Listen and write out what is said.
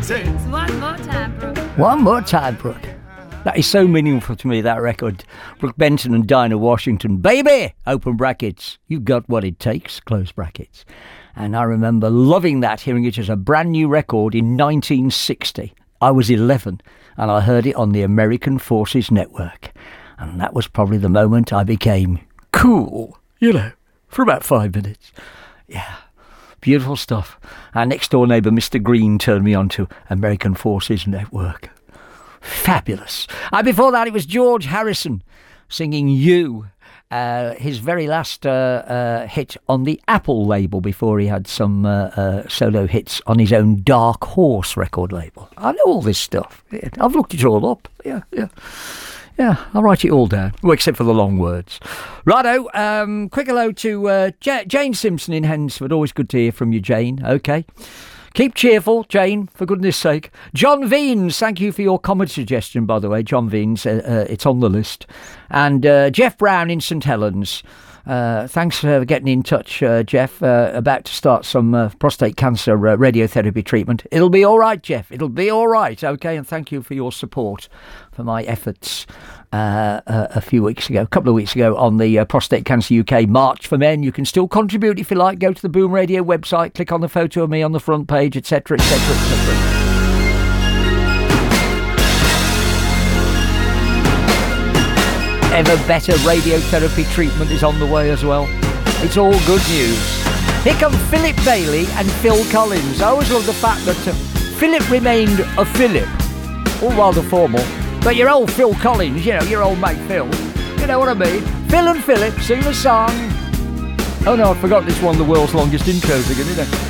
One more time, Brooke. One more time, Brooke. That is so meaningful to me, that record. Brooke Benton and Dinah Washington. Baby! Open brackets. You've got what it takes. Close brackets. And I remember loving that, hearing it as a brand new record in 1960. I was 11 and I heard it on the American Forces Network. And that was probably the moment I became cool, for about 5 minutes. Yeah. Beautiful stuff. Our next door neighbour, Mr. Green, turned me on to American Forces Network. Fabulous. And before that, it was George Harrison singing You, his very last hit on the Apple label before he had some solo hits on his own Dark Horse record label. I know all this stuff. I've looked it all up. Yeah, I'll write it all down. Well, except for the long words. Righto, quick hello to Jane Simpson in Hensford. Always good to hear from you, Jane. OK. Keep cheerful, Jane, for goodness sake. John Veens, thank you for your comment suggestion, by the way. John Veens, it's on the list. And Jeff Brown in St Helens. Thanks for getting in touch, Jeff. About to start some prostate cancer radiotherapy treatment. It'll be all right, Jeff. It'll be all right. OK, and thank you for your support for my efforts a couple of weeks ago on the Prostate Cancer UK March for Men. You can still contribute if you like. Go to the Boom Radio website, click on the photo of me on the front page, etc, etc, etc. Ever better radiotherapy treatment is on the way as well. It's all good news. Here come Philip Bailey and Phil Collins. I always love the fact that Philip remained a Philip, all rather formal, but your old Phil Collins, your old mate Phil, you know what I mean? Phil and Philip sing the song. Oh no, I forgot this one, the world's longest intros again, isn't it?